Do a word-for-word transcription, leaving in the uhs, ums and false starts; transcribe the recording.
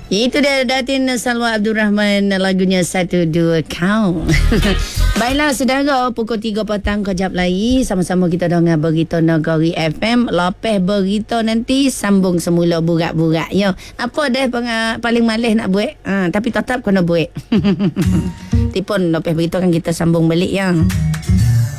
Itu dia Datin Salwa Abdul Rahman, lagunya satu dua count. Baiklah saudara, pukul tiga petang kejap lagi sama-sama kita dengar berita Negeri F M. Lepas berita nanti sambung semula burak-burak. Yo, apa dah peng- paling malis nak buat? Ha, tapi tetap kena buat. Tipun lepas berita kan kita sambung balik ya.